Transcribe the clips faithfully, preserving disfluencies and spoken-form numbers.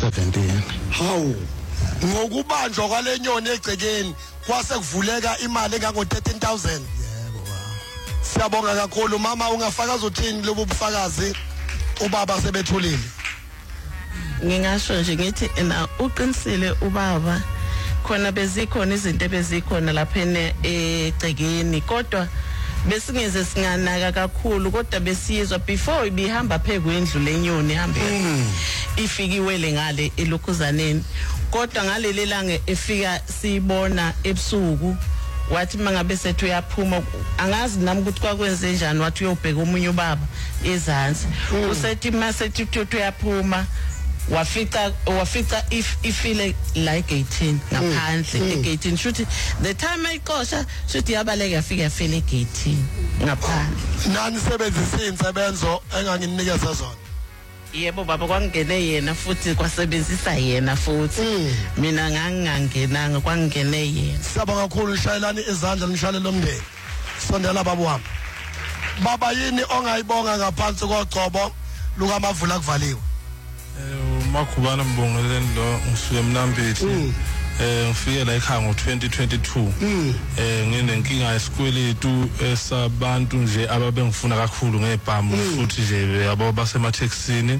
seventeen. Hawu ngokubanjwa kwalenyoni egcekeni kwase kuvuleka imali engango thirteen thousand. Yebo baba. Siyabonga kakhulu mama, ungafakaza uthini lobu bufakazi ubaba sebethulile? Ngingasho nje ngithi na uqinisile ubaba khona bezikhona izinto bezikhona lapha egcekeni kodwa besingeze singanaka kakhulu kodwa besiyizwa before ibihamba phekwendlu lenyoni ihambe ifikiwele ngale elokhuzaneni kodwa ngaleli langa efika sibona ebusuku wathi mangabe sethu uyaphuma angazi nami ukuthi kwakwenze njani wathi uyobheka omunye ubaba ezansi usethi masethi uthu uyaphuma wafica wafica if ifile like eighteen ngaphandle e-eighteen shuthi the time ayixosha shuthi yabaleka yafika yafela e-eighteen ngaphandle. Nani sebenzisa insebenzo enganginikeza zona? Yebo baba, kwangene yena futhi kwasebenzisa yena futhi mina ngangingangenanga kwangene yena. Siyabonga kakhulu, shayelani izandla nishale lomndeni. Sondela baba wami. Baba yini ongayibonga ngaphansi kogcobo luka Mavula kuvaliwe? Eh uMakhubana Mbongeleni lo ngisuke Mnambithi. Eh ngifike la ekhaya ngo twenty twenty-two. Eh nginenkinga yesikweletu esabantu nje ababengifuna kakhulu ngebhamu futhi nje yabo basemathexini.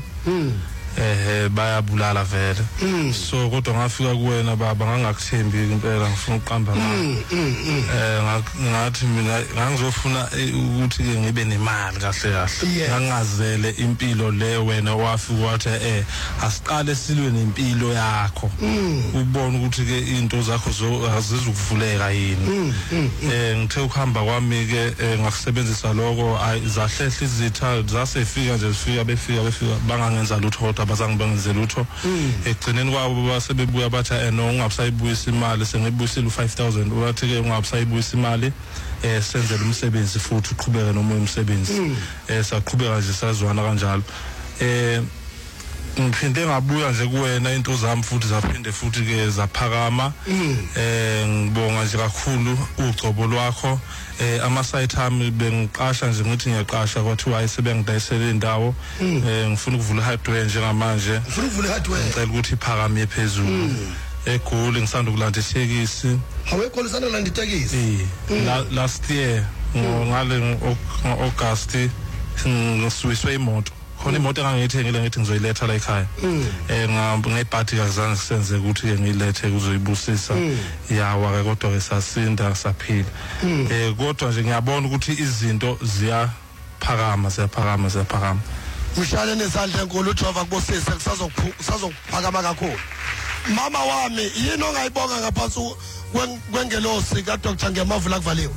Eh bayabulala vele. So kodwa ngafika kuwena baba ngangakuthembi impela ngifuna uqamba ngakho. Eh ngathi mina ngangizofuna ukuthi ke ngibe nemali kahle kahle. Ngangazele impilo le wena wafika wathi eh asiqale silwe nempilo yakho. Ubone ukuthi ke into zakho azizukuvuleka yini. Eh ngithe ukuhamba kwami ke ngakusebenzisa lokho zahlehla izitha zasefika nje sifika befika befika bangangenza lutho abazange bangenzela lutho egcineni kwabo basebebuya bathi eno ungabusayibuyisa imali sengibuyisile u five thousand wathi ke ungabusayibuyisa imali eh senzele umsebenzi futhi uqhubeke nomoya umsebenzi eh saqhubeka nje sazwana kanjalo eh ngiphinde ngabuya nje kuwena into zami futhi zaphinde futhi ke zaphakama eh ngibonga nje kakhulu ugcobo lwakho eh ama site ami bengiqasha nje ngithi ngiyaqasha kwathiwa ayisebengidayisela indawo eh ngifuna ukuvula hardware njengamanje ngifuna ukuvula hardware ngicela ukuthi iphakame phezulu eGoli ngisanda ukulanda itekisi. Hawe eGoli sanda kulanda itekisi last year ngale August ngisuwiswe imoto khona imoto engangiyithengile ngithi ngizoyiletha la ekhaya eh ngebhadi kazange senze ukuthi ke ngilethe kuzoyibusisa yawa ke kodwa ke sasinda saphila eh kodwa nje ngiyabona ukuthi izinto ziyaphakama ziyaphakama ziyaphakama. Ushale nesandla enkulu uJehova kubusise kusazokuphakama kakhulu. Mama wami yini ongayibonga ngaphansi kwengelosi ka Doctor Ngemavula kuvaliwe?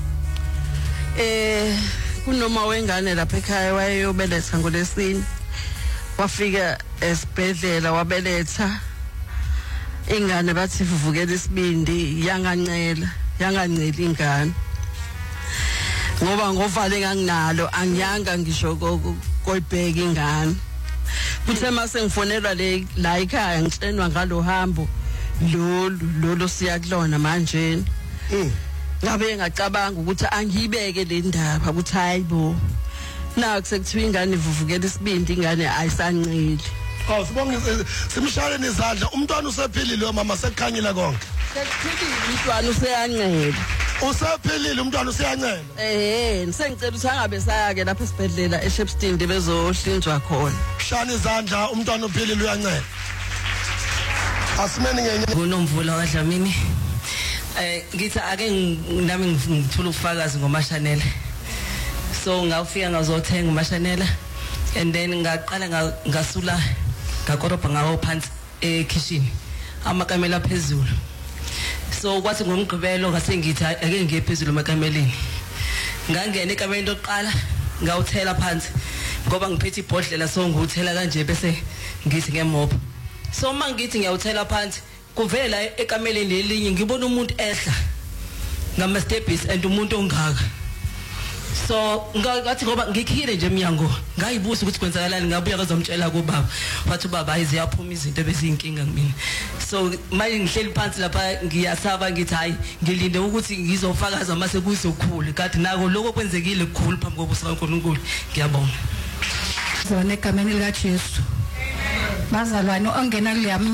Eh kunoma wengane lapha ekhaya wayeyobeletha ngolesini wafika esibhedlela wabeletha ingane bathi ivuvukela isibindi yangancela yangancela ingane ngoba ngovale nganginalo angiyanga ngisho koyibheka ingane kuthe mase ngifonelwa le la ekhaya ngitshenwa ngalo hambo lolu lolu siyakulona manje ngabe ngacabanga ukuthi angiyibeke le ndaba ukuthi hayibo naku sekuthiwa ingane ivuvukela isibindi ingane ayisanceli. Oh sibonge simshale nezandla umntwana usephilile mama sekukhanyile konke. Sekuphilile umntwana useyancela. Usephilile umntwana useyancela. Eh nisengicela ukuthi angabe sayake lapha esibhedlela eShepstone bezohlinzwa khona. Shana izandla umntwana uphilile uyancela. Asimeni ngenye kunomvula kaDlamini. Eh ngithi ake nami ngithola ufakazi ngoMashanela. So ngafika ngazothenga uMashanela and then ngaqala ngasula ngakorobha ngawo phansi ekitchen amakamela phezulu. So kwathi ngomgqibelo ngase ngithi ake ngiye phezulu emakameleni. Ngangena ekameni lokuqala ngawuthela phansi ngoba ngiphethe ibhodlela so ngiwuthela kanje bese ngithi ngemobo. So mangithi ngiyawuthela phansi kuvela ekameleni lelinye ngibona umuntu ehla ngama steps and umuntu ongaka. So ngathi ngoba ngikhile nje eminyango ngayibuza ukuthi kwenzakalani ngabuya bazomtshela kubaba wathi ubaba ayiziyaphuma izinto bezinkinga kumina. So manje ngihleli phansi lapha ngiyasaba ngithi hayi ngilinde ukuthi ngizofakaza mase kuzokhula kanti nako lokho kwenzekile kukhulu phambi kobusa kaNkulunkulu. Ngiyabonga. Zona egameni lika Jesu bazalwane ongena kuleya